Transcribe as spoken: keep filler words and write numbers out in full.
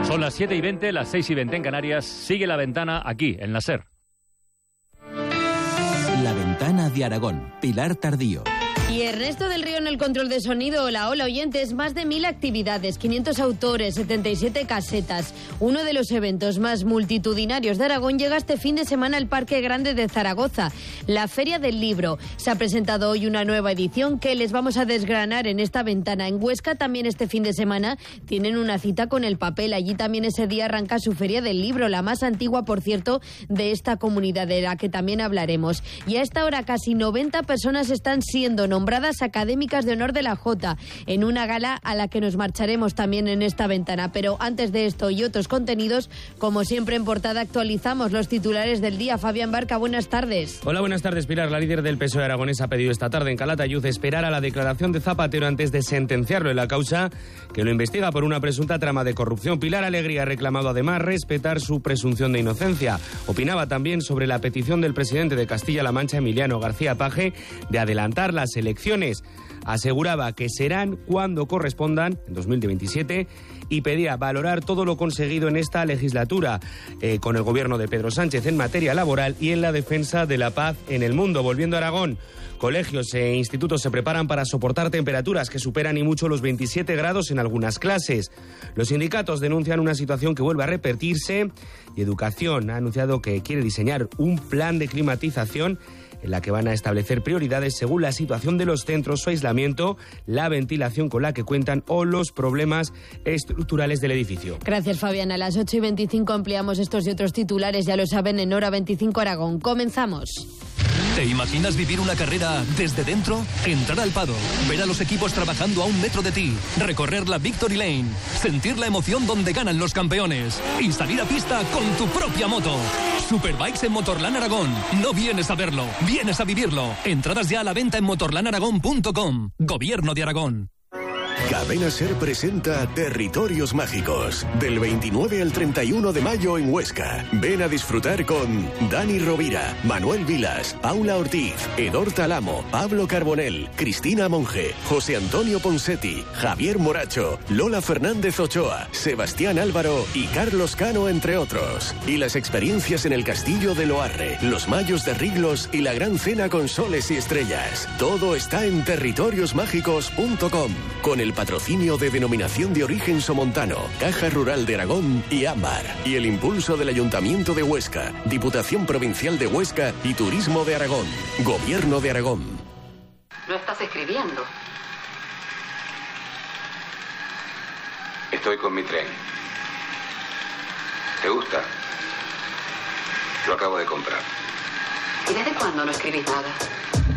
Son las siete y veinte, las seis y veinte en Canarias. Sigue La Ventana aquí, en la SER. La Ventana de Aragón, Pilar Tardío. Y Ernesto del Río en el control de sonido. Hola, hola oyentes, más de mil actividades, quinientos autores, setenta y siete casetas. Uno de los eventos más multitudinarios de Aragón llega este fin de semana al Parque Grande de Zaragoza, la Feria del Libro. Se ha presentado hoy una nueva edición que les vamos a desgranar en esta ventana. En Huesca también este fin de semana tienen una cita con el papel. Allí también ese día arranca su Feria del Libro, la más antigua, por cierto, de esta comunidad, de la que también hablaremos. Y a esta hora casi noventa personas están siendo nombradas nombradas académicas de honor de la Jota, en una gala a la que nos marcharemos también en esta ventana. Pero antes de esto y otros contenidos, como siempre en portada actualizamos los titulares del día. Fabián Barca, buenas tardes. Hola, buenas tardes, Pilar. La líder del P S O E aragonés ha pedido esta tarde en Calatayud esperar a la declaración de Zapatero antes de sentenciarlo en la causa que lo investiga por una presunta trama de corrupción. Pilar Alegría ha reclamado además respetar su presunción de inocencia. Opinaba también sobre la petición del presidente de Castilla-La Mancha, Emiliano García Paje, de adelantar las elecciones. Aseguraba que serán cuando correspondan, en dos mil veintisiete, y pedía valorar todo lo conseguido en esta legislatura eh, con el gobierno de Pedro Sánchez en materia laboral y en la defensa de la paz en el mundo. Volviendo a Aragón, colegios e institutos se preparan para soportar temperaturas que superan y mucho los veintisiete grados en algunas clases. Los sindicatos denuncian una situación que vuelve a repetirse y Educación ha anunciado que quiere diseñar un plan de climatización en la que van a establecer prioridades según la situación de los centros, su aislamiento, la ventilación con la que cuentan o los problemas estructurales del edificio. Gracias, Fabián. A las ocho y veinticinco ampliamos estos y otros titulares, ya lo saben, en Hora veinticinco Aragón. Comenzamos. ¿Te imaginas vivir una carrera desde dentro? Entrar al paddock, ver a los equipos trabajando a un metro de ti, recorrer la Victory Lane, sentir la emoción donde ganan los campeones y salir a pista con tu propia moto. Superbikes en Motorland Aragón. No vienes a verlo, vienes a vivirlo. Entradas ya a la venta en motorland aragón punto com. Gobierno de Aragón. Cadena SER presenta Territorios Mágicos, del veintinueve al treinta y uno de mayo en Huesca. Ven a disfrutar con Dani Rovira, Manuel Vilas, Paula Ortiz, Edor Talamo, Pablo Carbonell, Cristina Monge, José Antonio Ponsetti, Javier Moracho, Lola Fernández Ochoa, Sebastián Álvaro y Carlos Cano, entre otros. Y las experiencias en el Castillo de Loarre, los Mayos de Riglos y la Gran Cena con soles y estrellas. Todo está en territorios mágicos punto com, con el patrocinio de Denominación de Origen Somontano, Caja Rural de Aragón y Ámbar, y el impulso del Ayuntamiento de Huesca, Diputación Provincial de Huesca y Turismo de Aragón, Gobierno de Aragón. No estás escribiendo. Estoy con mi tren. ¿Te gusta? Lo acabo de comprar. ¿Y desde cuándo no escribís nada?